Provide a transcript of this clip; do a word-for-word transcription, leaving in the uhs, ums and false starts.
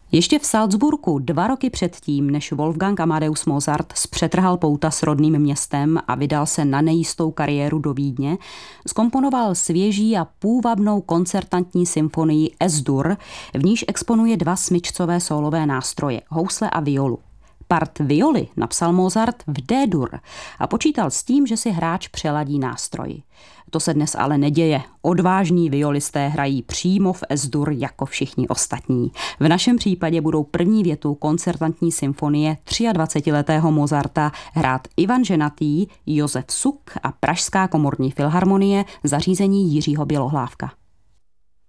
Ještě v Salzburgu dva roky předtím, než Wolfgang Amadeus Mozart zpřetrhal pouta s rodným městem a vydal se na nejistou kariéru do Vídně, zkomponoval svěží a půvabnou koncertantní symfonii Es-Dur, v níž exponuje dva smyčcové sólové nástroje, housle a violu. Part violy napsal Mozart v D-dur a počítal s tím, že si hráč přeladí nástroj. To se dnes ale neděje. Odvážní violisté hrají přímo v Es-dur jako všichni ostatní. V našem případě budou první větu koncertantní symfonie dvacetiletého Mozarta hrát Ivan Ženatý, Josef Suk a Pražská komorní filharmonie za řízení Jiřího Bělohlávka.